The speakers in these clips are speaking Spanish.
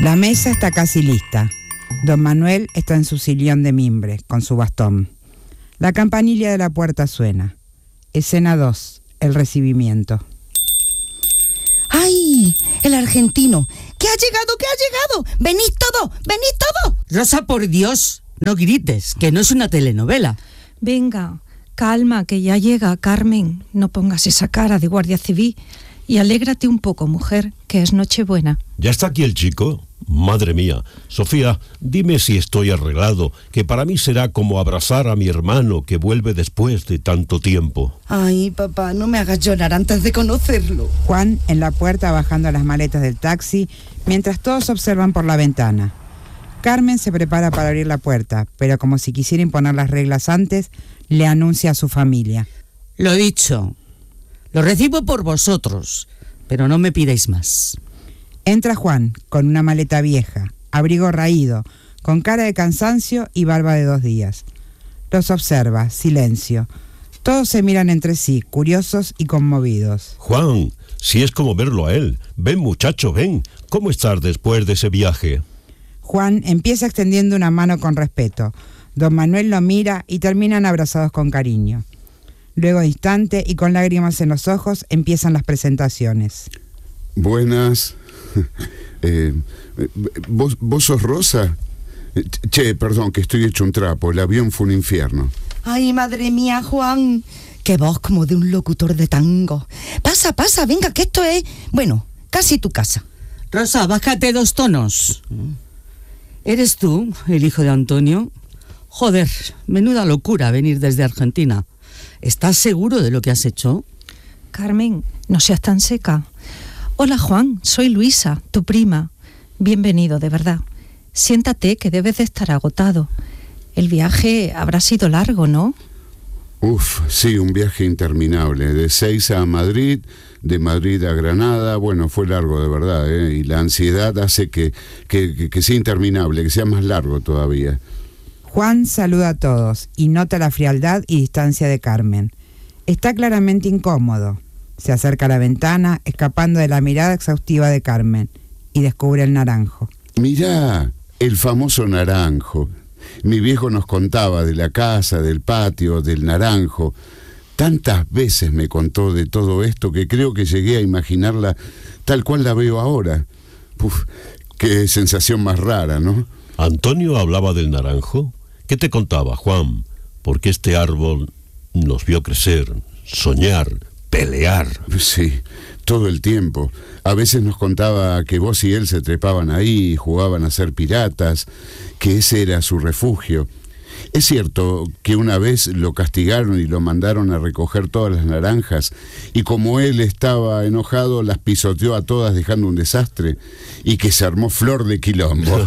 La mesa está casi lista. Don Manuel está en su sillón de mimbre, con su bastón. La campanilla de la puerta suena. Escena 2, el recibimiento. ¡Ay! El argentino. ¿Qué ha llegado? ¿Qué ha llegado? ¡Venid todo! ¡Venid todo! Rosa, por Dios, no grites, que no es una telenovela. Venga, calma, que ya llega, Carmen. No pongas esa cara de guardia civil. Y alégrate un poco, mujer, que es Nochebuena. ¿Ya está aquí el chico? Madre mía. Sofía, dime si estoy arreglado, que para mí será como abrazar a mi hermano que vuelve después de tanto tiempo. Ay, papá, no me hagas llorar antes de conocerlo. Juan en la puerta bajando las maletas del taxi, mientras todos observan por la ventana. Carmen se prepara para abrir la puerta, pero como si quisiera imponer las reglas antes, le anuncia a su familia. Lo dicho, lo recibo por vosotros, pero no me pidáis más. Entra Juan, con una maleta vieja, abrigo raído, con cara de cansancio y barba de 2 días. Los observa, silencio. Todos se miran entre sí, curiosos y conmovidos. Juan, si es como verlo a él. Ven, muchacho, ven. ¿Cómo estás después de ese viaje? Juan empieza extendiendo una mano con respeto. Don Manuel lo mira y terminan abrazados con cariño. Luego de instante y con lágrimas en los ojos empiezan las presentaciones. Buenas. ¿Vos sos Rosa? Che, perdón, que estoy hecho un trapo. El avión fue un infierno. Ay, madre mía, Juan. Qué voz como de un locutor de tango. Pasa, venga, que esto es, bueno, casi tu casa. Rosa, bájate 2 tonos. ¿Eres tú, el hijo de Antonio? Joder, menuda locura venir desde Argentina. ¿Estás seguro de lo que has hecho? Carmen, no seas tan seca. Hola, Juan, soy Luisa, tu prima. Bienvenido, de verdad. Siéntate, que debes de estar agotado. El viaje habrá sido largo, ¿no? Sí, un viaje interminable. De Seiza a Madrid, de Madrid a Granada. Bueno, fue largo de verdad, ¿eh? Y la ansiedad hace que sea interminable, que sea más largo todavía. Juan saluda a todos y nota la frialdad y distancia de Carmen. Está claramente incómodo. Se acerca a la ventana, escapando de la mirada exhaustiva de Carmen, y descubre el naranjo. Mirá, el famoso naranjo. Mi viejo nos contaba de la casa, del patio, del naranjo. Tantas veces me contó de todo esto que creo que llegué a imaginarla tal cual la veo ahora. Qué sensación más rara, ¿no? ¿Antonio hablaba del naranjo? ¿Qué te contaba, Juan? Porque este árbol nos vio crecer, soñar, pelear. Sí, todo el tiempo. A veces nos contaba que vos y él se trepaban ahí y jugaban a ser piratas, que ese era su refugio. Es cierto que una vez lo castigaron y lo mandaron a recoger todas las naranjas, y como él estaba enojado, las pisoteó a todas dejando un desastre, y que se armó flor de quilombo.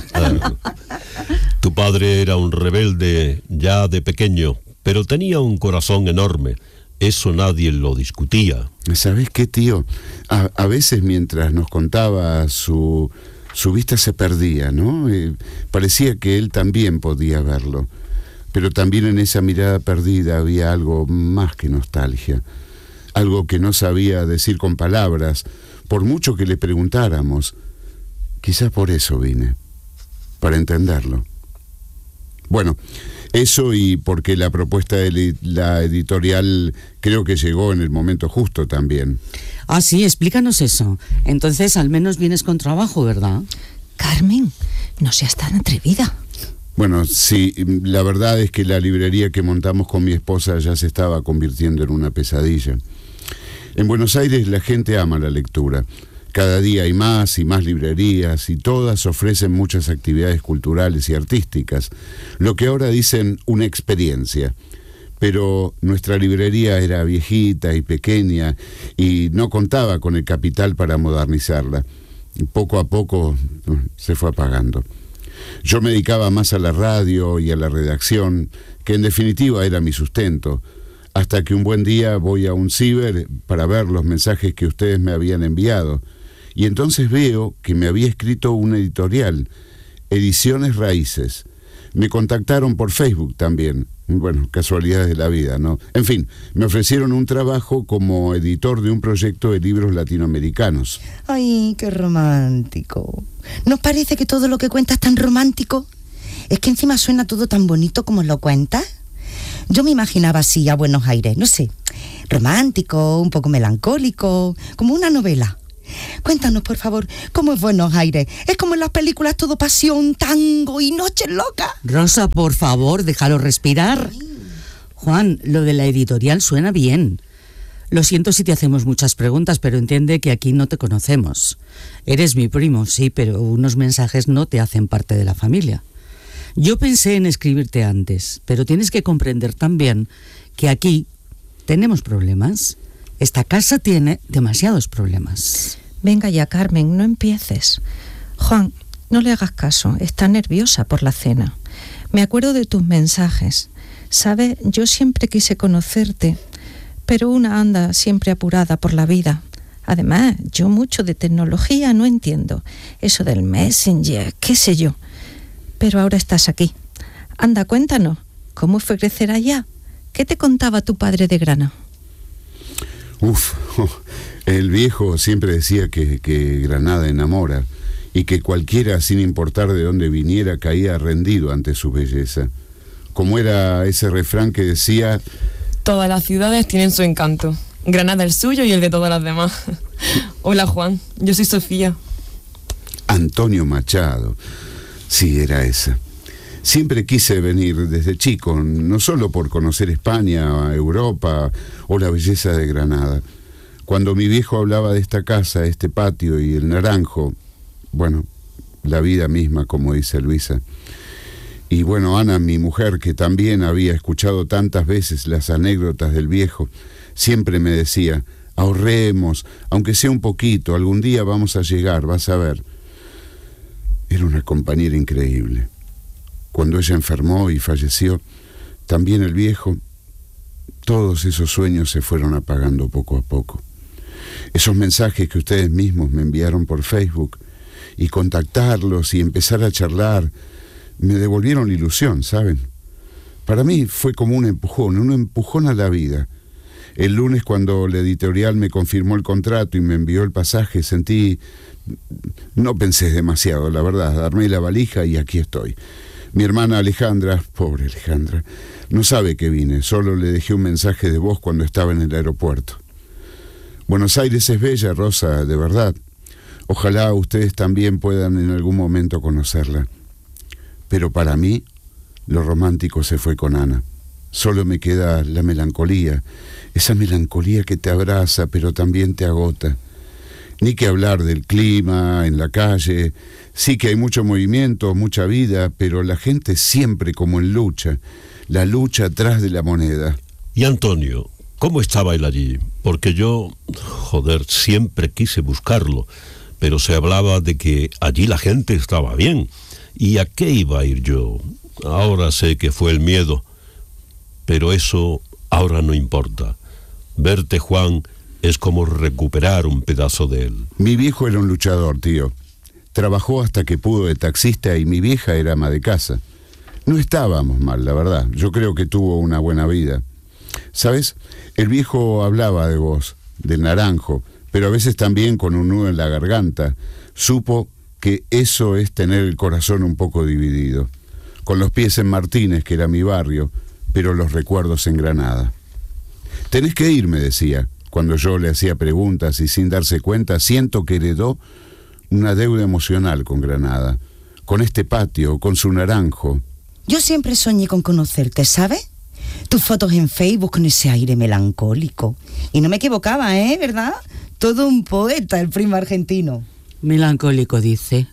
Tu padre era un rebelde ya de pequeño, pero tenía un corazón enorme. Eso nadie lo discutía. ¿Sabés qué, tío? A veces mientras nos contaba su vista se perdía, ¿no? Parecía que él también podía verlo. Pero también en esa mirada perdida había algo más que nostalgia. Algo que no sabía decir con palabras, por mucho que le preguntáramos. Quizás por eso vine, para entenderlo. Bueno, eso y porque la propuesta de la editorial creo que llegó en el momento justo también. Ah, sí, explícanos eso. Entonces al menos vienes con trabajo, ¿verdad? Carmen, no seas tan atrevida. Bueno, sí, la verdad es que la librería que montamos con mi esposa ya se estaba convirtiendo en una pesadilla. En Buenos Aires la gente ama la lectura. Cada día hay más y más librerías y todas ofrecen muchas actividades culturales y artísticas, lo que ahora dicen una experiencia. Pero nuestra librería era viejita y pequeña y no contaba con el capital para modernizarla. Poco a poco se fue apagando. Yo me dedicaba más a la radio y a la redacción, que en definitiva era mi sustento, hasta que un buen día voy a un ciber para ver los mensajes que ustedes me habían enviado. Y entonces veo que me había escrito una editorial, Ediciones Raíces, Me contactaron por Facebook también. Bueno, casualidades de la vida, ¿no? En fin, me ofrecieron un trabajo como editor de un proyecto de libros latinoamericanos. Ay, qué romántico. ¿Nos parece que todo lo que cuentas es tan romántico? Es que encima suena todo tan bonito como lo cuentas. Yo me imaginaba así a Buenos Aires, no sé, romántico, un poco melancólico, como una novela. Cuéntanos, por favor, ¿cómo es Buenos Aires? ¿Es como en las películas todo pasión, tango y noches locas? Rosa, por favor, déjalo respirar. Juan, lo de la editorial suena bien. Lo siento si te hacemos muchas preguntas, pero entiende que aquí no te conocemos. Eres mi primo, sí, pero unos mensajes no te hacen parte de la familia. Yo pensé en escribirte antes, pero tienes que comprender también que aquí tenemos problemas. Esta casa tiene demasiados problemas. Venga ya, Carmen, no empieces. Juan, no le hagas caso, está nerviosa por la cena. Me acuerdo de tus mensajes. ¿Sabes? Yo siempre quise conocerte, pero una anda siempre apurada por la vida. Además, yo mucho de tecnología no entiendo. Eso del Messenger, qué sé yo. Pero ahora estás aquí. Anda, cuéntanos, ¿cómo fue crecer allá? ¿Qué te contaba tu padre de Granada? El viejo siempre decía que Granada enamora y que cualquiera, sin importar de dónde viniera, caía rendido ante su belleza. Como era ese refrán que decía: todas las ciudades tienen su encanto. Granada el suyo y el de todas las demás. Hola, Juan, yo soy Sofía. Antonio Machado. Sí, era esa. Siempre quise venir desde chico, no solo por conocer España, Europa o la belleza de Granada. Cuando mi viejo hablaba de esta casa, este patio y el naranjo, bueno, la vida misma, como dice Luisa. Y bueno, Ana, mi mujer, que también había escuchado tantas veces las anécdotas del viejo, siempre me decía: ahorremos, aunque sea un poquito, algún día vamos a llegar, vas a ver. Era una compañera increíble. Cuando ella enfermó y falleció, también el viejo, todos esos sueños se fueron apagando poco a poco. Esos mensajes que ustedes mismos me enviaron por Facebook, y contactarlos y empezar a charlar, me devolvieron la ilusión, ¿saben? Para mí fue como un empujón a la vida. El lunes, cuando la editorial me confirmó el contrato y me envió el pasaje, no pensé demasiado, la verdad, armé la valija y aquí estoy. Mi hermana Alejandra, pobre Alejandra, no sabe que vine, solo le dejé un mensaje de voz cuando estaba en el aeropuerto. Buenos Aires es bella, Rosa, de verdad. Ojalá ustedes también puedan en algún momento conocerla. Pero para mí, lo romántico se fue con Ana. Solo me queda la melancolía, esa melancolía que te abraza pero también te agota. Ni que hablar del clima, en la calle. Sí que hay mucho movimiento, mucha vida, pero la gente siempre como en lucha. La lucha atrás de la moneda. Y Antonio, ¿cómo estaba él allí? Porque yo, siempre quise buscarlo, pero se hablaba de que allí la gente estaba bien. ¿Y a qué iba a ir yo? Ahora sé que fue el miedo, pero eso ahora no importa. Verte, Juan, es como recuperar un pedazo de él. Mi viejo era un luchador, tío. Trabajó hasta que pudo de taxista y mi vieja era ama de casa. No estábamos mal, la verdad. Yo creo que tuvo una buena vida. ¿Sabes? El viejo hablaba de vos, del naranjo, pero a veces también con un nudo en la garganta. Supo que eso es tener el corazón un poco dividido. Con los pies en Martínez, que era mi barrio, pero los recuerdos en Granada. Tenés que ir, me decía. Cuando yo le hacía preguntas y sin darse cuenta, siento que heredó una deuda emocional con Granada, con este patio, con su naranjo. Yo siempre soñé con conocerte, ¿sabes? Tus fotos en Facebook con ese aire melancólico. Y no me equivocaba, ¿verdad? Todo un poeta, el primo argentino. Melancólico, dice.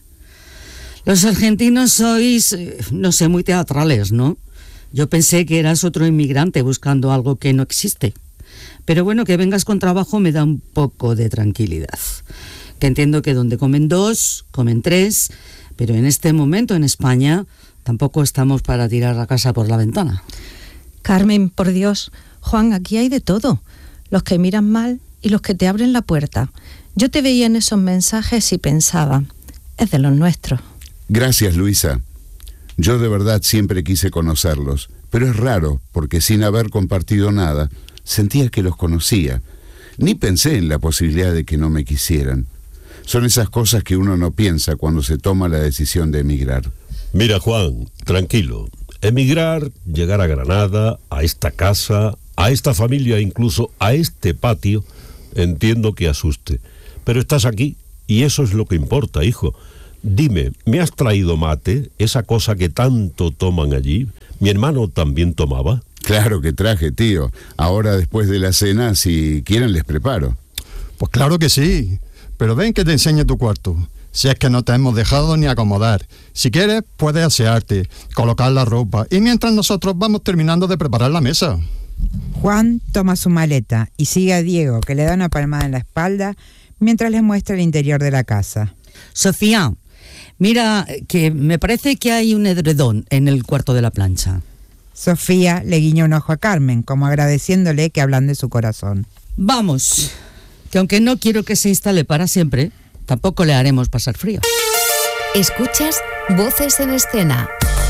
Los argentinos sois, no sé, muy teatrales, ¿no? Yo pensé que eras otro inmigrante buscando algo que no existe. Pero bueno, que vengas con trabajo me da un poco de tranquilidad. Que entiendo que donde comen dos, comen tres, pero en este momento en España tampoco estamos para tirar la casa por la ventana. Carmen, por Dios, Juan, aquí hay de todo. Los que miran mal y los que te abren la puerta. Yo te veía en esos mensajes y pensaba, es de los nuestros. Gracias, Luisa. Yo de verdad siempre quise conocerlos, pero es raro, porque sin haber compartido nada, sentía que los conocía. Ni pensé en la posibilidad de que no me quisieran. Son esas cosas que uno no piensa cuando se toma la decisión de emigrar. Mira, Juan, tranquilo. Emigrar, llegar a Granada, a esta casa, a esta familia, incluso a este patio, entiendo que asuste. Pero estás aquí y eso es lo que importa, hijo. Dime, ¿me has traído mate? Esa cosa que tanto toman allí. ¿Mi hermano también tomaba? Claro que traje, tío. Ahora, después de la cena, si quieren, les preparo. Pues claro que sí. Pero ven que te enseñe tu cuarto. Si es que no te hemos dejado ni acomodar. Si quieres, puedes asearte, colocar la ropa. Y mientras nosotros vamos terminando de preparar la mesa. Juan toma su maleta y sigue a Diego, que le da una palmada en la espalda mientras le muestra el interior de la casa. Sofía, mira, que me parece que hay un edredón en el cuarto de la plancha. Sofía le guiña un ojo a Carmen, como agradeciéndole que ablande su corazón. Vamos, que aunque no quiero que se instale para siempre, tampoco le haremos pasar frío. Escuchas Voces en Escena.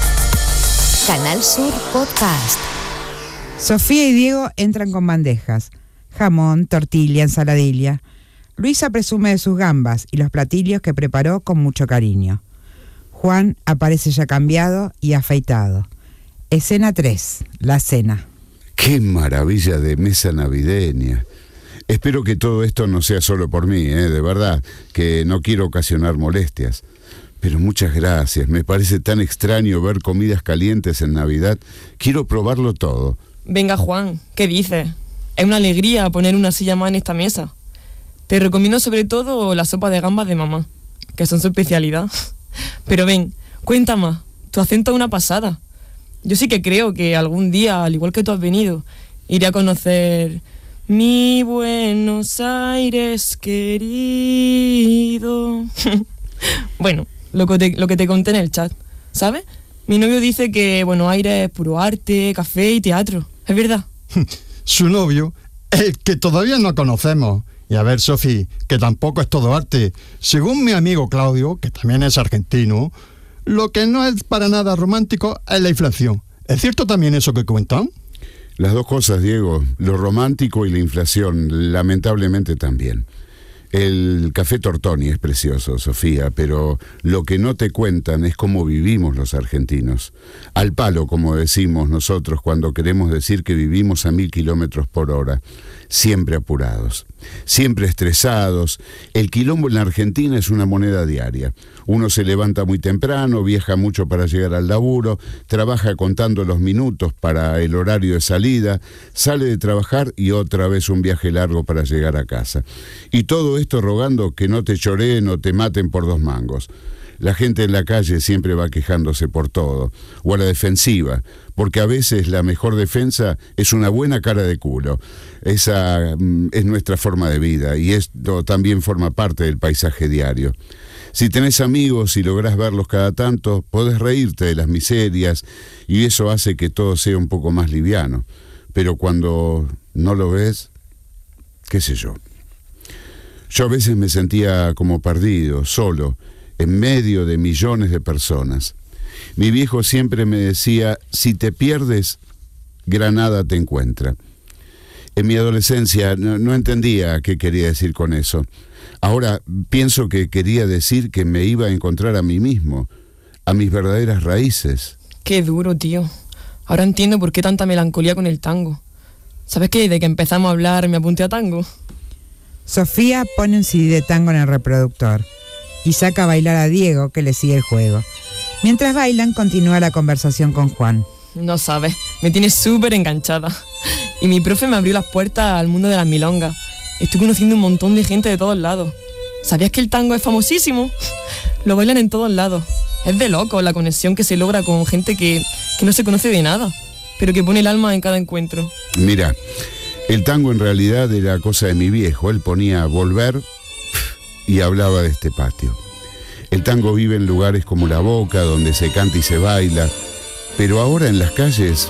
Canal Sur Podcast. Sofía y Diego entran con bandejas: jamón, tortilla, ensaladilla. Luisa presume de sus gambas y los platillos que preparó con mucho cariño. Juan aparece ya cambiado y afeitado. Escena 3, la cena. ¡Qué maravilla de mesa navideña! Espero que todo esto no sea solo por mí, de verdad, que no quiero ocasionar molestias. Pero muchas gracias, me parece tan extraño ver comidas calientes en Navidad. Quiero probarlo todo. Venga, Juan, ¿qué dices? Es una alegría poner una silla más en esta mesa. Te recomiendo sobre todo la sopa de gambas de mamá, que son su especialidad. Pero ven, cuenta más, tu acento es una pasada. Yo sí que creo que algún día, al igual que tú has venido, iré a conocer mi Buenos Aires querido. Bueno, lo que te conté en el chat, ¿sabes? Mi novio dice que Buenos Aires es puro arte, café y teatro. ¿Es verdad? Su novio, el que todavía no conocemos. Y a ver, Sofi, que tampoco es todo arte. Según mi amigo Claudio, que también es argentino, lo que no es para nada romántico es la inflación. ¿Es cierto también eso que cuentan? Las dos cosas, Diego, lo romántico y la inflación, lamentablemente también. El café Tortoni es precioso, Sofía, pero lo que no te cuentan es cómo vivimos los argentinos. Al palo, como decimos nosotros cuando queremos decir que vivimos a 1000 kilómetros por hora. Siempre apurados, siempre estresados. El quilombo en la Argentina es una moneda diaria. Uno se levanta muy temprano, viaja mucho para llegar al laburo, trabaja contando los minutos para el horario de salida, sale de trabajar y otra vez un viaje largo para llegar a casa. Y todo esto rogando que no te choreen o te maten por 2 mangos. La gente en la calle siempre va quejándose por todo, o a la defensiva, porque a veces la mejor defensa es una buena cara de culo. Esa es nuestra forma de vida y esto también forma parte del paisaje diario. Si tenés amigos y lográs verlos cada tanto, podés reírte de las miserias y eso hace que todo sea un poco más liviano. Pero cuando no lo ves, qué sé yo. Yo a veces me sentía como perdido, solo, en medio de millones de personas. Mi viejo siempre me decía, si te pierdes, Granada te encuentra. En mi adolescencia no entendía qué quería decir con eso. Ahora pienso que quería decir que me iba a encontrar a mí mismo, a mis verdaderas raíces. Qué duro, tío. Ahora entiendo por qué tanta melancolía con el tango. ¿Sabes qué? Desde que empezamos a hablar me apunté a tango. Sofía pone un CD de tango en el reproductor y saca a bailar a Diego, que le sigue el juego. Mientras bailan, continúa la conversación con Juan. No sabes, me tienes súper enganchada. Y mi profe me abrió las puertas al mundo de las milongas. Estoy conociendo un montón de gente de todos lados. ¿Sabías que el tango es famosísimo? Lo bailan en todos lados. Es de loco la conexión que se logra con gente que no se conoce de nada, pero que pone el alma en cada encuentro. Mira, el tango en realidad era cosa de mi viejo. Él ponía Volver y hablaba de este patio. El tango vive en lugares como La Boca, donde se canta y se baila, pero ahora en las calles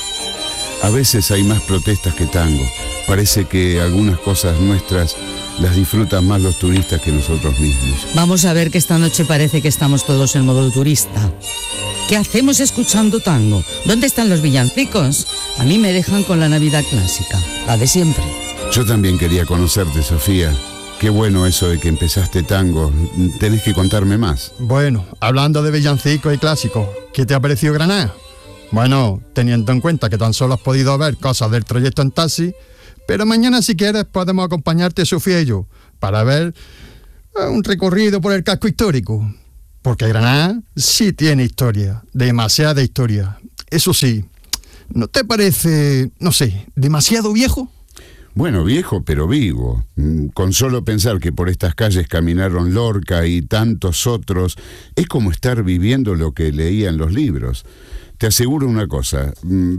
a veces hay más protestas que tango. Parece que algunas cosas nuestras las disfrutan más los turistas que nosotros mismos. Vamos a ver que esta noche parece que estamos todos en modo turista. ¿Qué hacemos escuchando tango? ¿Dónde están los villancicos? A mí me dejan con la Navidad clásica, la de siempre. Yo también quería conocerte, Sofía. Qué bueno eso de que empezaste tango. Tenés que contarme más. Bueno, hablando de villancicos y clásicos, ¿qué te ha parecido Granada? Bueno, teniendo en cuenta que tan solo has podido ver cosas del trayecto en taxi, pero mañana si quieres podemos acompañarte Sofía y yo para ver un recorrido por el casco histórico. Porque Granada sí tiene historia, demasiada historia. Eso sí, ¿no te parece, no sé, demasiado viejo? Bueno, viejo pero vivo. Con solo pensar que por estas calles caminaron Lorca y tantos otros, es como estar viviendo lo que leía en los libros. Te aseguro una cosa,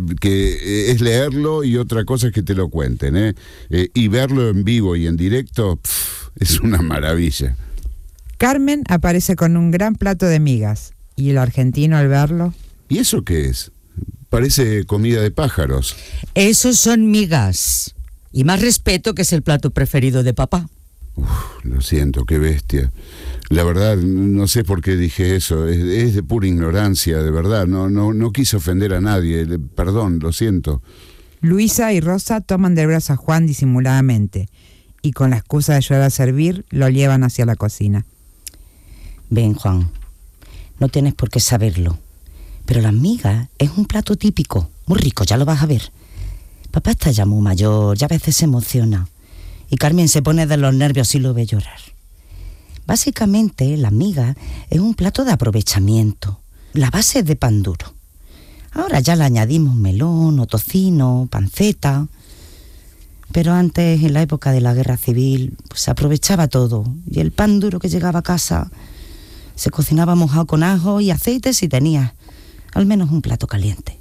que es leerlo y otra cosa es que te lo cuenten, ¿eh? Y verlo en vivo y en directo, es una maravilla. Carmen aparece con un gran plato de migas, y el argentino al verlo... ¿Y eso qué es? Parece comida de pájaros. Esos son migas. Y más respeto, que es el plato preferido de papá. Lo siento, qué bestia. La verdad, no sé por qué dije eso. Es de pura ignorancia, de verdad. No quise ofender a nadie. Perdón, lo siento. Luisa y Rosa toman del brazo a Juan disimuladamente, y con la excusa de ayudar a servir, lo llevan hacia la cocina. Ven, Juan, no tienes por qué saberlo, pero las migas es un plato típico, muy rico, ya lo vas a ver. Papá está ya muy mayor, ya a veces se emociona, y Carmen se pone de los nervios si lo ve llorar. Básicamente, las migas es un plato de aprovechamiento, la base es de pan duro. Ahora ya le añadimos melón o tocino, panceta, pero antes, en la época de la guerra civil, pues se aprovechaba todo, y el pan duro que llegaba a casa se cocinaba mojado con ajo y aceite si tenías al menos un plato caliente.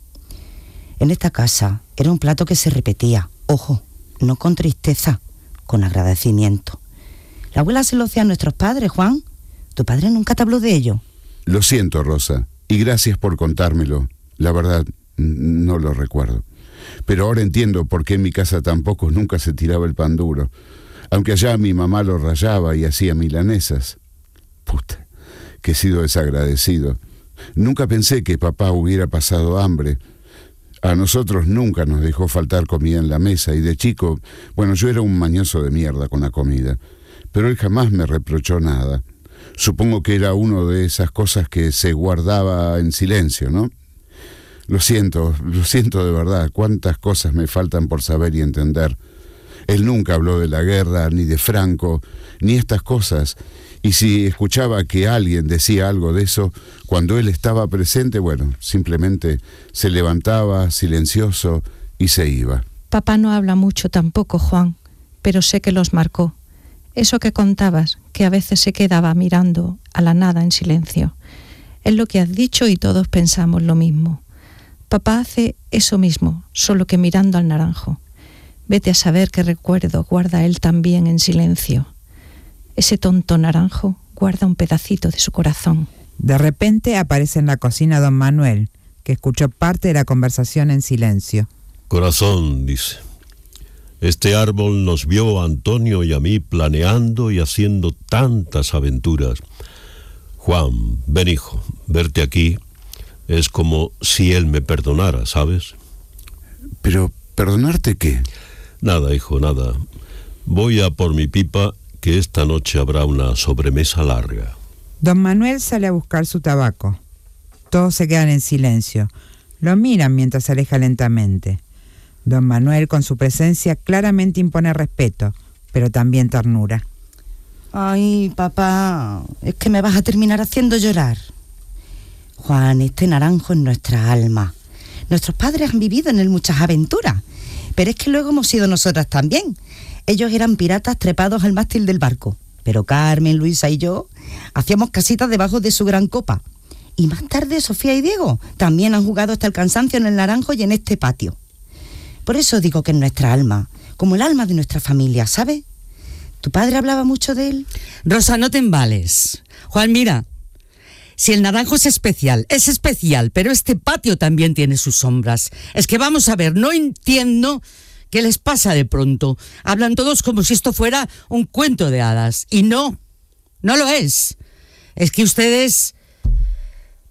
En esta casa era un plato que se repetía, ojo, no con tristeza, con agradecimiento. La abuela se lo hacía a nuestros padres, Juan. ¿Tu padre nunca te habló de ello? Lo siento, Rosa, y gracias por contármelo. La verdad, no lo recuerdo. Pero ahora entiendo por qué en mi casa tampoco nunca se tiraba el pan duro, aunque allá mi mamá lo rallaba y hacía milanesas. Puta, que he sido desagradecido. Nunca pensé que papá hubiera pasado hambre. A nosotros nunca nos dejó faltar comida en la mesa, y de chico, bueno, yo era un mañoso de mierda con la comida, pero él jamás me reprochó nada. Supongo que era una de esas cosas que se guardaba en silencio, ¿no? Lo siento de verdad, cuántas cosas me faltan por saber y entender. Él nunca habló de la guerra, ni de Franco, ni estas cosas, y si escuchaba que alguien decía algo de eso, cuando él estaba presente, bueno, simplemente se levantaba, silencioso, y se iba. Papá no habla mucho tampoco, Juan, pero sé que los marcó. Eso que contabas, que a veces se quedaba mirando a la nada en silencio. Es lo que has dicho y todos pensamos lo mismo. Papá hace eso mismo, solo que mirando al naranjo. Vete a saber qué recuerdo guarda él también en silencio. Ese tonto naranjo guarda un pedacito de su corazón. De repente aparece en la cocina don Manuel, que escuchó parte de la conversación en silencio. Corazón, dice, este árbol nos vio a Antonio y a mí planeando y haciendo tantas aventuras. Juan, ven hijo, verte aquí es como si él me perdonara, ¿sabes? Pero, ¿perdonarte qué? Nada, hijo, nada. Voy a por mi pipa, que esta noche habrá una sobremesa larga. Don Manuel sale a buscar su tabaco. Todos se quedan en silencio. Lo miran mientras se aleja lentamente. Don Manuel, con su presencia, claramente impone respeto, pero también ternura. Ay, papá, es que me vas a terminar haciendo llorar. Juan, este naranjo es nuestra alma. Nuestros padres han vivido en él muchas aventuras, pero es que luego hemos sido nosotras también. Ellos eran piratas trepados al mástil del barco, pero Carmen, Luisa y yo hacíamos casitas debajo de su gran copa. Y más tarde Sofía y Diego también han jugado hasta el cansancio en el naranjo y en este patio. Por eso digo que es nuestra alma, como el alma de nuestra familia, ¿sabes? ¿Tu padre hablaba mucho de él? Rosa, no te embales. Juan, mira, si el naranjo es especial, pero este patio también tiene sus sombras. Es que vamos a ver, no entiendo qué les pasa de pronto. Hablan todos como si esto fuera un cuento de hadas. Y no lo es. Es que ustedes...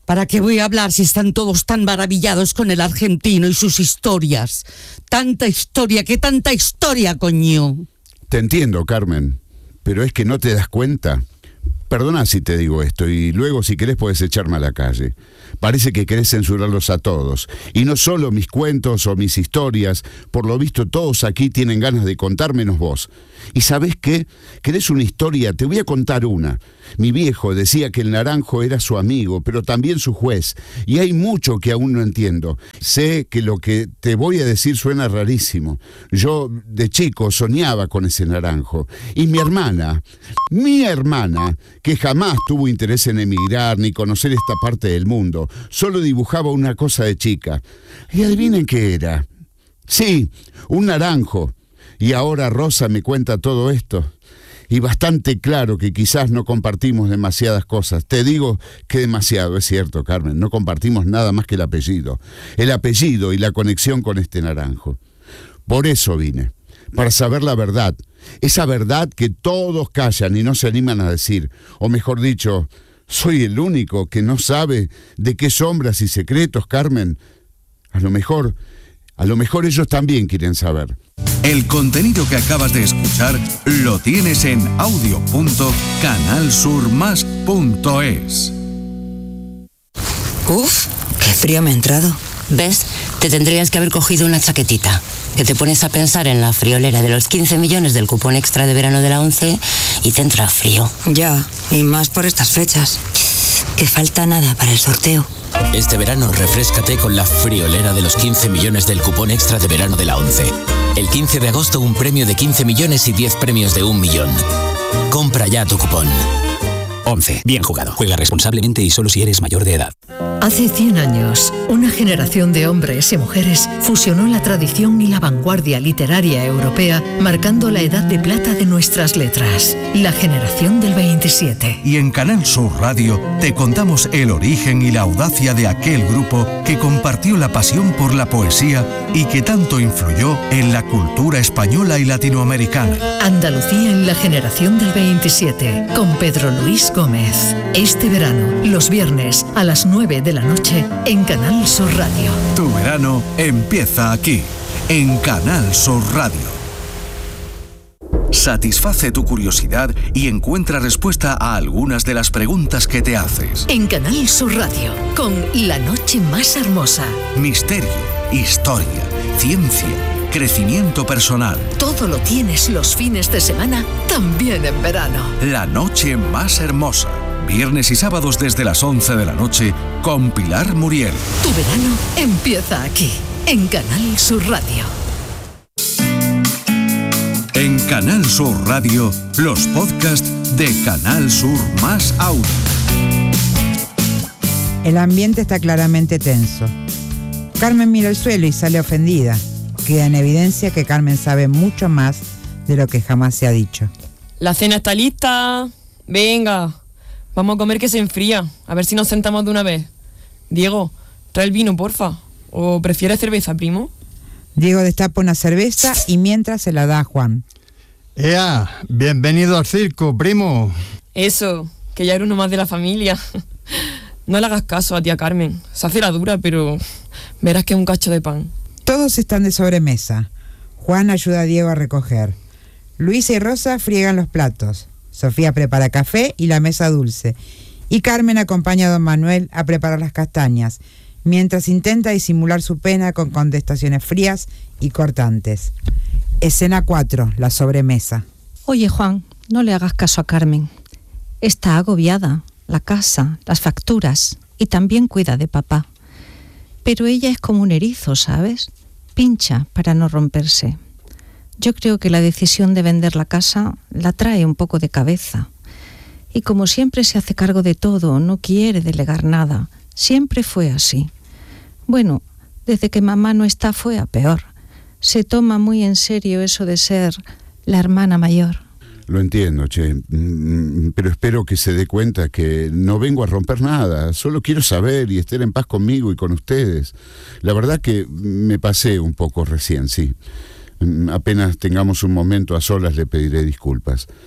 ¿Para qué voy a hablar si están todos tan maravillados con el argentino y sus historias? Tanta historia, ¿qué tanta historia, coño? Te entiendo, Carmen, pero es que no te das cuenta. Perdona si te digo esto, y luego si querés podés echarme a la calle. Parece que querés censurarlos a todos. Y no solo mis cuentos o mis historias, por lo visto todos aquí tienen ganas de contar menos vos. ¿Y sabés qué? ¿Querés una historia? Te voy a contar una. Mi viejo decía que el naranjo era su amigo, pero también su juez. Y hay mucho que aún no entiendo. Sé que lo que te voy a decir suena rarísimo. Yo, de chico, soñaba con ese naranjo. Y mi hermana, que jamás tuvo interés en emigrar ni conocer esta parte del mundo, solo dibujaba una cosa de chica. Y adivinen qué era. Sí, un naranjo. Y ahora Rosa me cuenta todo esto. Y bastante claro que quizás no compartimos demasiadas cosas. Te digo que demasiado, es cierto, Carmen. No compartimos nada más que el apellido. El apellido y la conexión con este naranjo. Por eso vine. Para saber la verdad. Esa verdad que todos callan y no se animan a decir. O mejor dicho, soy el único que no sabe de qué sombras y secretos, Carmen. A lo mejor ellos también quieren saber. El contenido que acabas de escuchar lo tienes en audio.canalsurmas.es. Uf, qué frío me ha entrado. ¿Ves? Te tendrías que haber cogido una chaquetita. Que te pones a pensar en la friolera de los 15 millones del cupón extra de verano de la 11 y te entra frío. Ya, y más por estas fechas. Que falta nada para el sorteo. Este verano refréscate con la friolera de los 15 millones del cupón extra de verano de la 11. El 15 de agosto un premio de 15 millones y 10 premios de 1 millón. Compra ya tu cupón. 11. Bien jugado. Juega responsablemente y solo si eres mayor de edad. Hace 100 años, una generación de hombres y mujeres fusionó la tradición y la vanguardia literaria europea, marcando la edad de plata de nuestras letras, la generación del 27. Y en Canal Sur Radio te contamos el origen y la audacia de aquel grupo que compartió la pasión por la poesía y que tanto influyó en la cultura española y latinoamericana. Andalucía en la generación del 27, con Pedro Luis Gómez. Este verano, los viernes a las 9 de la noche en Canal Sur Radio. Tu verano empieza aquí, en Canal Sur Radio. Satisface tu curiosidad y encuentra respuesta a algunas de las preguntas que te haces. En Canal Sur Radio, con La Noche Más Hermosa. Misterio, historia, ciencia, crecimiento personal. Todo lo tienes los fines de semana, también en verano. La Noche Más Hermosa. Viernes y sábados desde las 11 de la noche con Pilar Muriel. Tu verano empieza aquí, en Canal Sur Radio. En Canal Sur Radio, los podcasts de Canal Sur Más Audio. El ambiente está claramente tenso. Carmen mira el suelo y sale ofendida. Queda en evidencia que Carmen sabe mucho más de lo que jamás se ha dicho. La cena está lista. Venga. Vamos a comer que se enfría, a ver si nos sentamos de una vez. Diego, trae el vino, porfa. ¿O prefieres cerveza, primo? Diego destapa una cerveza y mientras se la da a Juan. ¡Ea! Bienvenido al circo, primo. Eso, que ya era uno más de la familia. No le hagas caso a tía Carmen. Se hace la dura, pero verás que es un cacho de pan. Todos están de sobremesa. Juan ayuda a Diego a recoger. Luisa y Rosa friegan los platos. Sofía prepara café y la mesa dulce. Y Carmen acompaña a don Manuel a preparar las castañas, mientras intenta disimular su pena con contestaciones frías y cortantes. Escena 4, la sobremesa. Oye, Juan, no le hagas caso a Carmen. Está agobiada, la casa, las facturas, y también cuida de papá. Pero ella es como un erizo, ¿sabes? Pincha para no romperse. Yo creo que la decisión de vender la casa la trae un poco de cabeza. Y como siempre se hace cargo de todo, no quiere delegar nada. Siempre fue así. Bueno, desde que mamá no está fue a peor. Se toma muy en serio eso de ser la hermana mayor. Lo entiendo, che, pero espero que se dé cuenta que no vengo a romper nada. Solo quiero saber y estar en paz conmigo y con ustedes. La verdad que me pasé un poco recién, sí. Apenas tengamos un momento a solas le pediré disculpas.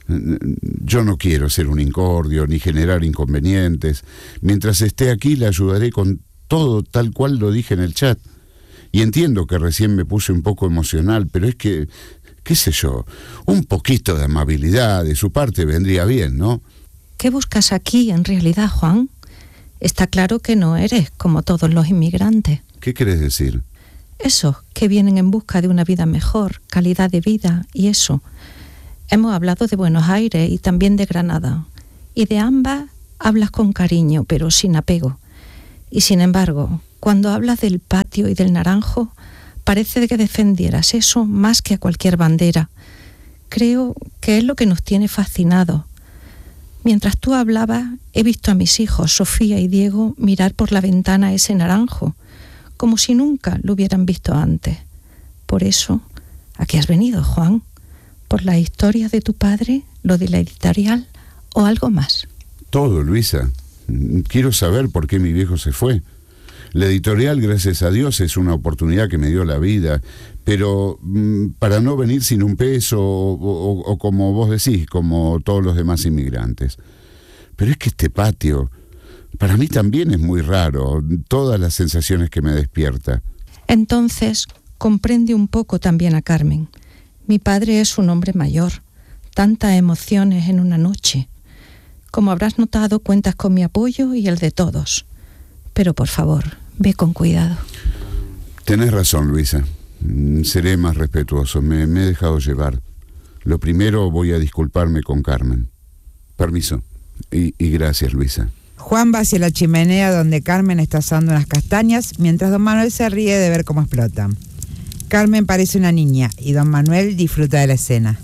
Yo no quiero ser un incordio ni generar inconvenientes. Mientras esté aquí le ayudaré con todo tal cual lo dije en el chat. Y entiendo que recién me puse un poco emocional, pero es que, qué sé yo, un poquito de amabilidad de su parte vendría bien, ¿no? ¿Qué buscas aquí en realidad, Juan? Está claro que no eres como todos los inmigrantes. ¿Qué querés decir? Esos que vienen en busca de una vida mejor, calidad de vida y eso. Hemos hablado de Buenos Aires y también de Granada. Y de ambas hablas con cariño, pero sin apego. Y sin embargo, cuando hablas del patio y del naranjo, parece que defendieras eso más que a cualquier bandera. Creo que es lo que nos tiene fascinados. Mientras tú hablabas, he visto a mis hijos, Sofía y Diego, mirar por la ventana ese naranjo, como si nunca lo hubieran visto antes. Por eso, ¿a qué has venido, Juan? ¿Por la historia de tu padre, lo de la editorial o algo más? Todo, Luisa. Quiero saber por qué mi viejo se fue. La editorial, gracias a Dios, es una oportunidad que me dio la vida, pero para no venir sin un peso o como vos decís, como todos los demás inmigrantes. Pero es que este patio, para mí también es muy raro, todas las sensaciones que me despierta. Entonces, comprende un poco también a Carmen. Mi padre es un hombre mayor, tantas emociones en una noche. Como habrás notado, cuentas con mi apoyo y el de todos. Pero por favor, ve con cuidado. Tenés razón, Luisa. Seré más respetuoso. Me he dejado llevar. Lo primero, voy a disculparme con Carmen. Permiso. Y gracias, Luisa. Juan va hacia la chimenea donde Carmen está asando unas castañas, mientras don Manuel se ríe de ver cómo explotan. Carmen parece una niña y don Manuel disfruta de la escena.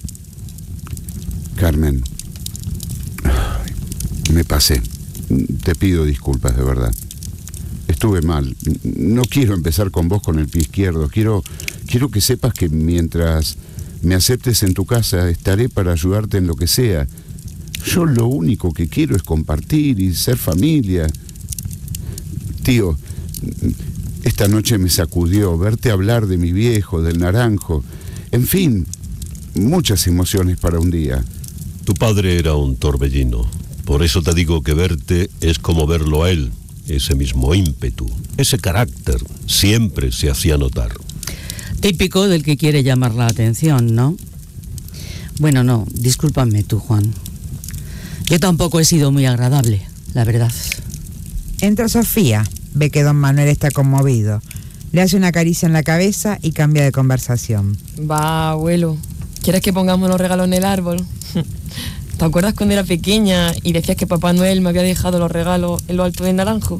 Carmen, me pasé. Te pido disculpas, de verdad. Estuve mal. No quiero empezar con vos con el pie izquierdo. Quiero que sepas que mientras me aceptes en tu casa, estaré para ayudarte en lo que sea. Yo lo único que quiero es compartir y ser familia. Tío, esta noche me sacudió verte hablar de mi viejo, del naranjo. En fin, muchas emociones para un día. Tu padre era un torbellino. Por eso te digo que verte es como verlo a él. Ese mismo ímpetu, ese carácter, siempre se hacía notar. Típico del que quiere llamar la atención, ¿no? Bueno, no, discúlpame tú, Juan. Yo tampoco he sido muy agradable, la verdad. Entra Sofía, ve que don Manuel está conmovido. Le hace una caricia en la cabeza y cambia de conversación. Va, abuelo, ¿quieres que pongamos los regalos en el árbol? ¿Te acuerdas cuando era pequeña y decías que Papá Noel me había dejado los regalos en lo alto del naranjo?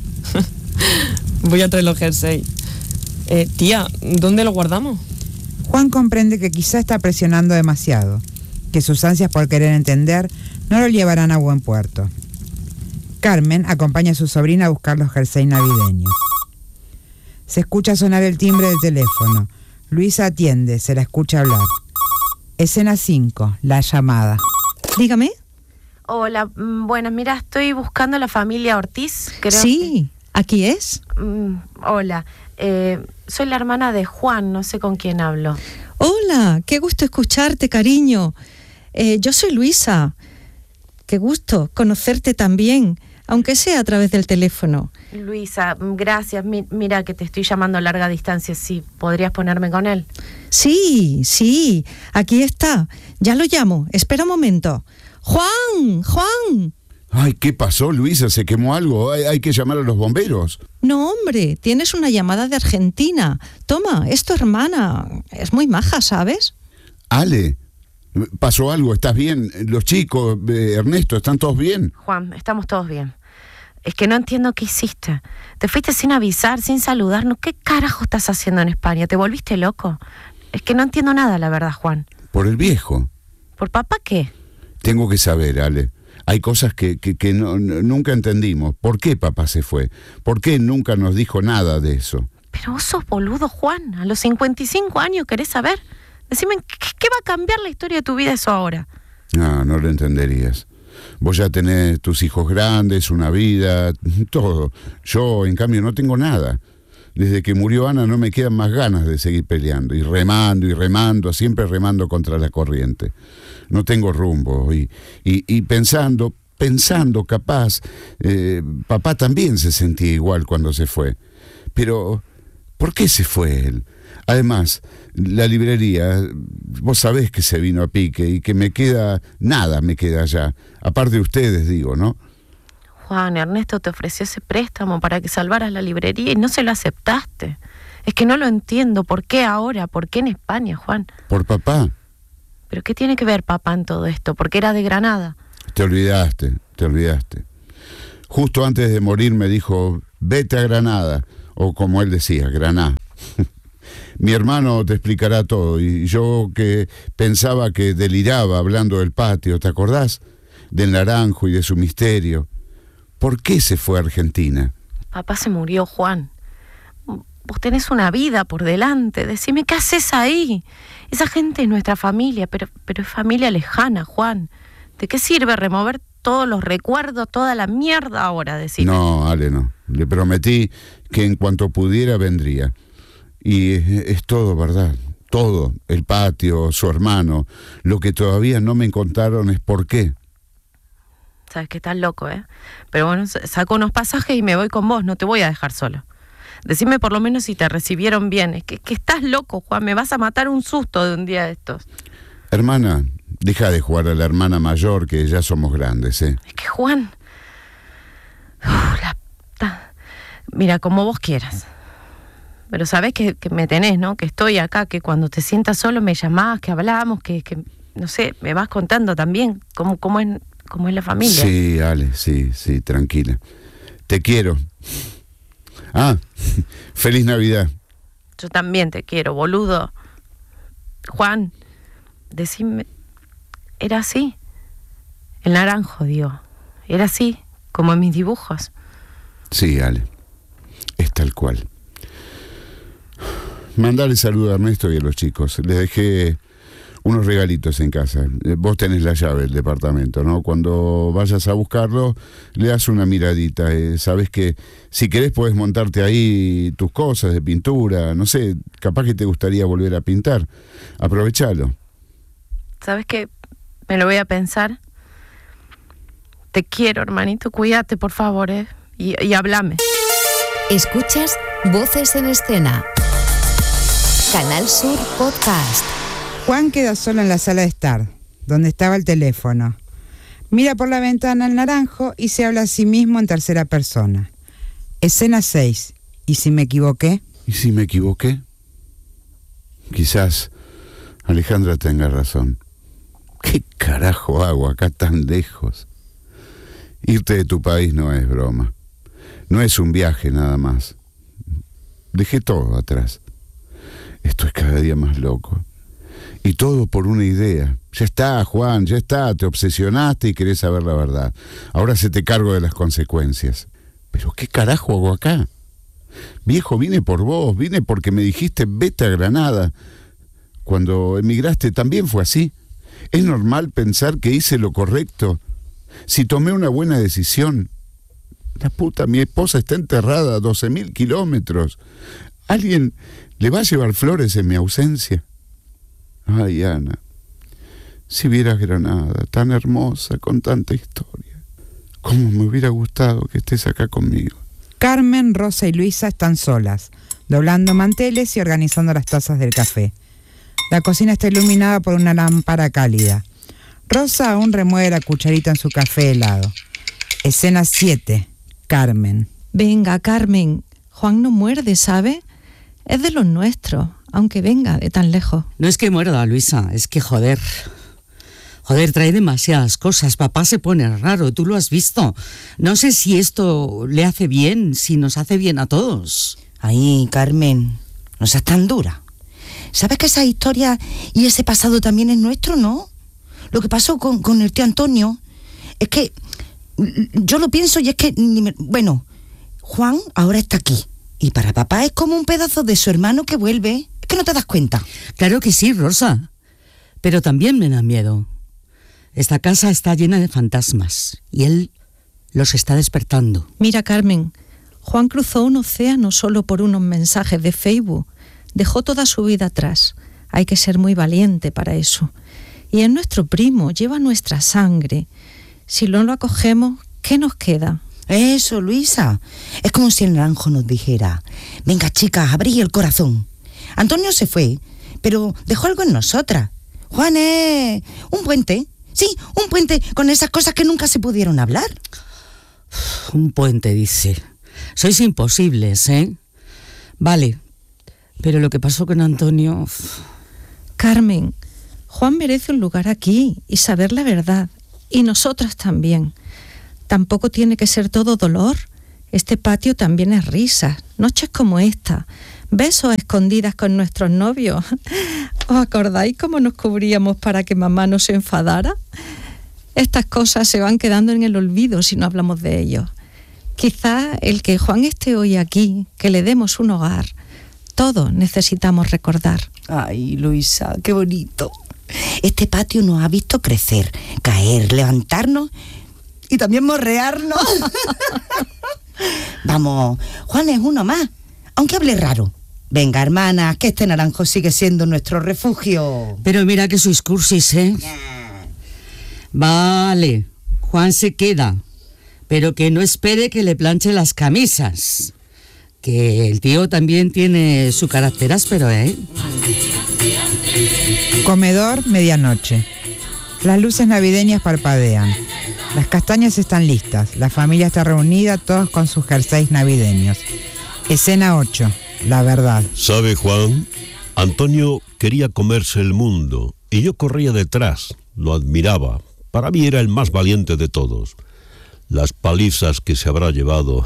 Voy a traer los jerseys. Tía, ¿dónde los guardamos? Juan comprende que quizá está presionando demasiado, que sus ansias por querer entender no lo llevarán a buen puerto. Carmen acompaña a su sobrina a buscar los jerseys navideños. Se escucha sonar el timbre del teléfono. Luisa atiende, se la escucha hablar. Escena 5, la llamada. Dígame. Hola, buenas, mira, estoy buscando a la familia Ortiz, creo. Sí, ¿aquí es? Hola, soy la hermana de Juan, no sé con quién hablo. Hola, qué gusto escucharte, cariño. Yo soy Luisa. Qué gusto conocerte también, aunque sea a través del teléfono. Luisa, gracias. Mira que te estoy llamando a larga distancia, ¿sí podrías ponerme con él? Sí, aquí está. Ya lo llamo. Espera un momento. ¡Juan! Ay, ¿qué pasó, Luisa? ¿Se quemó algo? Hay que llamar a los bomberos. No, hombre, tienes una llamada de Argentina. Toma, es tu hermana. Es muy maja, ¿sabes? Ale, ¿pasó algo? ¿Estás bien? Los chicos, Ernesto, ¿están todos bien? Juan, estamos todos bien. Es que no entiendo qué hiciste. Te fuiste sin avisar, sin saludarnos. ¿Qué carajo estás haciendo en España? ¿Te volviste loco? Es que no entiendo nada, la verdad, Juan. Por el viejo. ¿Por papá qué? Tengo que saber, Ale. Hay cosas que nunca entendimos. ¿Por qué papá se fue? ¿Por qué nunca nos dijo nada de eso? Pero vos sos boludo, Juan. A los 55 años querés saber. Decime, ¿qué va a cambiar la historia de tu vida eso ahora? No lo entenderías. Vos ya tenés tus hijos grandes, una vida, todo. Yo, en cambio, no tengo nada. Desde que murió Ana no me quedan más ganas de seguir peleando, y remando, siempre remando contra la corriente. No tengo rumbo, y pensando capaz, papá también se sentía igual cuando se fue. Pero, ¿por qué se fue él? Además, la librería, vos sabés que se vino a pique y que nada me queda allá. Aparte de ustedes, digo, ¿no? Juan, Ernesto te ofreció ese préstamo para que salvaras la librería y no se lo aceptaste. Es que no lo entiendo. ¿Por qué ahora? ¿Por qué en España, Juan? Por papá. ¿Pero qué tiene que ver papá en todo esto? ¿Porque era de Granada? Te olvidaste. Justo antes de morir me dijo, vete a Granada, o como él decía, Granada. Mi hermano te explicará todo, y yo que pensaba que deliraba hablando del patio, ¿te acordás? Del naranjo y de su misterio. ¿Por qué se fue a Argentina? Papá se murió, Juan. Vos tenés una vida por delante. Decime, ¿qué haces ahí? Esa gente es nuestra familia, pero es familia lejana, Juan. ¿De qué sirve remover todos los recuerdos, toda la mierda ahora? Decime. No, Ale, no. Le prometí que en cuanto pudiera vendría. Y es todo, ¿verdad? Todo. El patio, su hermano. Lo que todavía no me contaron es por qué. Sabes que estás loco, ¿eh? Pero bueno, saco unos pasajes y me voy con vos. No te voy a dejar solo. Decime por lo menos si te recibieron bien. Es que estás loco, Juan. Me vas a matar un susto de un día de estos. Hermana, deja de jugar a la hermana mayor, que ya somos grandes, ¿eh? Es que, Juan... Mira, como vos quieras. Pero sabés que me tenés, ¿no? Que estoy acá, que cuando te sientas solo me llamás, que hablamos, que no sé, me vas contando también cómo es la familia. Sí, Ale, sí, tranquila. Te quiero. Ah, feliz Navidad. Yo también te quiero, boludo. Juan, decime, ¿era así? El naranjo, digo. ¿Era así, como en mis dibujos? Sí, Ale, es tal cual. Mandale saludo a Ernesto y a los chicos. Les dejé unos regalitos en casa. Vos tenés la llave del departamento, ¿no? Cuando vayas a buscarlo, le das una miradita. Sabés que si querés podés montarte ahí tus cosas de pintura. No sé, capaz que te gustaría volver a pintar. Aprovechalo. ¿Sabés qué? Me lo voy a pensar. Te quiero, hermanito. Cuídate, por favor, ¿eh? Y háblame. Escuchas Voces en Escena. Canal Sur Podcast. Juan queda solo en la sala de estar, donde estaba el teléfono. Mira por la ventana al naranjo y se habla a sí mismo en tercera persona. Escena 6. ¿Y si me equivoqué? ¿Y si me equivoqué? Quizás Alejandra tenga razón. ¿Qué carajo hago acá tan lejos? Irte de tu país no es broma. No es un viaje nada más. Dejé todo atrás. Esto es cada día más loco. Y todo por una idea. Ya está, Juan, ya está. Te obsesionaste y querés saber la verdad. Ahora se te cargo de las consecuencias. ¿Pero qué carajo hago acá? Viejo, vine por vos. Vine porque me dijiste vete a Granada. Cuando emigraste también fue así. ¿Es normal pensar que hice lo correcto? Si tomé una buena decisión. La puta, mi esposa está enterrada a 12.000 kilómetros. ¿Alguien le va a llevar flores en mi ausencia? Ay, Ana, si vieras Granada, tan hermosa, con tanta historia. ¿Cómo me hubiera gustado que estés acá conmigo? Carmen, Rosa y Luisa están solas, doblando manteles y organizando las tazas del café. La cocina está iluminada por una lámpara cálida. Rosa aún remueve la cucharita en su café helado. Escena 7. Carmen. Venga, Carmen. Juan no muerde, ¿sabe? Es de los nuestros, aunque venga de tan lejos. No es que muerda, Luisa, es que joder, trae demasiadas cosas. Papá se pone raro, tú lo has visto. No sé si esto le hace bien, si nos hace bien a todos. Ay, Carmen, no seas tan dura. ¿Sabes que esa historia y ese pasado también es nuestro, no? Lo que pasó con el tío Antonio es que yo lo pienso y es que, bueno, Juan ahora está aquí. Y para papá es como un pedazo de su hermano que vuelve. Es que no te das cuenta. Claro que sí, Rosa. Pero también me da miedo. Esta casa está llena de fantasmas y él los está despertando. Mira, Carmen, Juan cruzó un océano solo por unos mensajes de Facebook. Dejó toda su vida atrás. Hay que ser muy valiente para eso. Y es nuestro primo, lleva nuestra sangre. Si no lo acogemos, ¿qué nos queda? Eso, Luisa. Es como si el naranjo nos dijera: venga, chicas, abrid el corazón. Antonio se fue, pero dejó algo en nosotras. Juan es un puente. Sí, un puente con esas cosas que nunca se pudieron hablar. Un puente, dice. Sois imposibles, ¿eh? Vale, pero lo que pasó con Antonio... Carmen, Juan merece un lugar aquí y saber la verdad. Y nosotras también. Tampoco tiene que ser todo dolor. Este patio también es risas, noches como esta, besos a escondidas con nuestros novios. ¿Os acordáis cómo nos cubríamos para que mamá no se enfadara? Estas cosas se van quedando en el olvido si no hablamos de ellos. Quizá el que Juan esté hoy aquí, que le demos un hogar, todos necesitamos recordar. Ay, Luisa, qué bonito. Este patio nos ha visto crecer, caer, levantarnos y también morrearnos. Vamos, Juan es uno más, aunque hable raro. Venga, hermanas, que este naranjo sigue siendo nuestro refugio. Pero mira que sois cursis, ¿eh? Vale, Juan se queda, pero que no espere que le planche las camisas. Que el tío también tiene su carácter áspero, ¿eh? Comedor, medianoche. Las luces navideñas parpadean. Las castañas están listas. La familia está reunida, todos con sus jerseys navideños. Escena 8. La verdad. ¿Sabe, Juan? Antonio quería comerse el mundo y yo corría detrás. Lo admiraba. Para mí era el más valiente de todos. Las palizas que se habrá llevado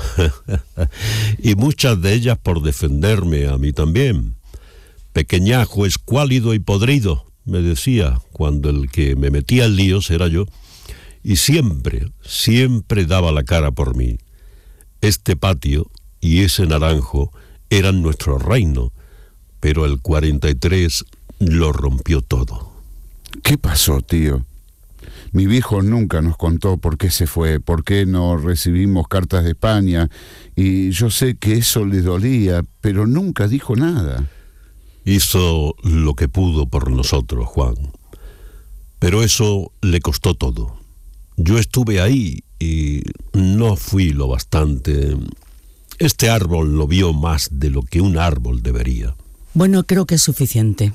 y muchas de ellas por defenderme a mí también. Pequeñajo, escuálido y podrido, me decía, cuando el que me metía en líos era yo, y siempre daba la cara por mí. Este patio y ese naranjo eran nuestro reino, pero el 43 lo rompió todo. ¿Qué pasó, tío? Mi viejo nunca nos contó por qué se fue, por qué no recibimos cartas de España, y yo sé que eso le dolía, pero nunca dijo nada. Hizo lo que pudo por nosotros, Juan, pero eso le costó todo. Yo estuve ahí y no fui lo bastante. Este árbol lo vio más de lo que un árbol debería. Bueno, creo que es suficiente.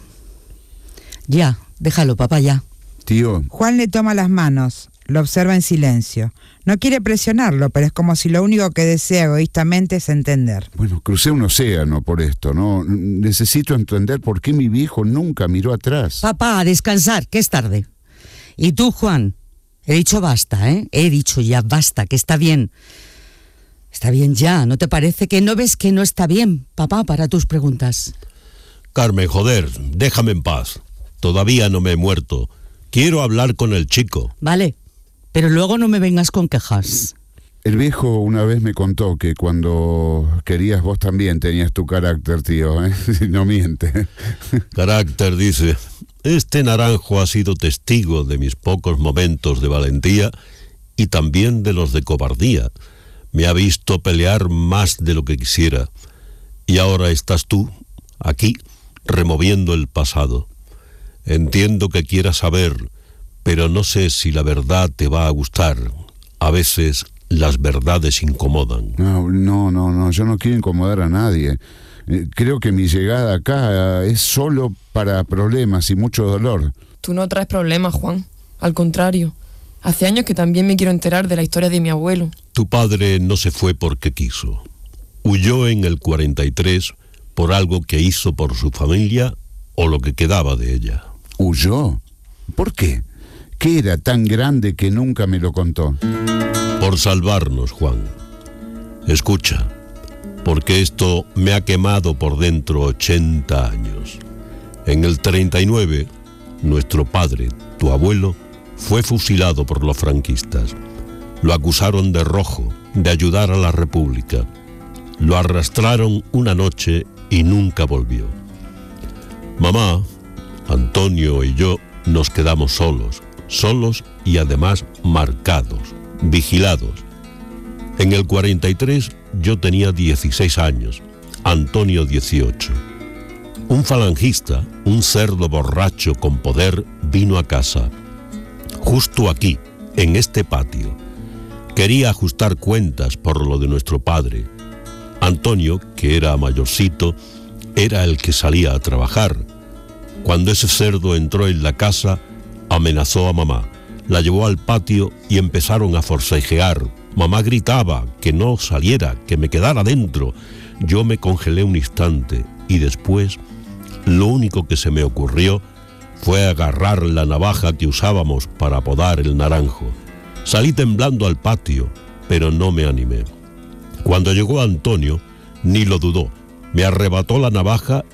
Ya, déjalo, papá, ya. Tío. Juan le toma las manos, lo observa en silencio. No quiere presionarlo, pero es como si lo único que desea egoístamente es entender. Bueno, crucé un océano por esto, ¿no? Necesito entender por qué mi viejo nunca miró atrás. Papá, a descansar, que es tarde. Y tú, Juan, he dicho basta, ¿eh? He dicho ya basta, que está bien. Está bien ya, ¿no te parece que no ves que no está bien, papá, para tus preguntas? Carmen, joder, déjame en paz. Todavía no me he muerto. Quiero hablar con el chico. Vale, pero luego no me vengas con quejas. El viejo una vez me contó que cuando querías vos también tenías tu carácter, tío, ¿eh? No miente. Carácter, dice. Este naranjo ha sido testigo de mis pocos momentos de valentía y también de los de cobardía. Me ha visto pelear más de lo que quisiera. Y ahora estás tú, aquí, removiendo el pasado. Entiendo que quieras saber, pero no sé si la verdad te va a gustar. A veces las verdades incomodan. No, yo no quiero incomodar a nadie. Creo que mi llegada acá es solo para problemas y mucho dolor. Tú no traes problemas, Juan. Al contrario, hace años que también me quiero enterar de la historia de mi abuelo. Tu padre no se fue porque quiso. Huyó en el 43 por algo que hizo por su familia o lo que quedaba de ella. ¿Huyó? ¿Por qué? ¿Qué era tan grande que nunca me lo contó? Por salvarnos, Juan. Escucha, porque esto me ha quemado por dentro 80 años. En el 39, nuestro padre, tu abuelo, fue fusilado por los franquistas. Lo acusaron de rojo, de ayudar a la República. Lo arrastraron una noche y nunca volvió. Mamá, Antonio y yo nos quedamos solos y además marcados, vigilados. En el 43 yo tenía 16 años, Antonio 18. Un falangista, un cerdo borracho con poder, vino a casa, justo aquí, en este patio. Quería ajustar cuentas por lo de nuestro padre. Antonio, que era mayorcito, era el que salía a trabajar. Cuando ese cerdo entró en la casa, amenazó a mamá, la llevó al patio y empezaron a forcejear. Mamá gritaba que no saliera, que me quedara dentro. Yo me congelé un instante y después lo único que se me ocurrió fue agarrar la navaja que usábamos para podar el naranjo. Salí temblando al patio, pero no me animé. Cuando llegó Antonio, ni lo dudó, me arrebató la navaja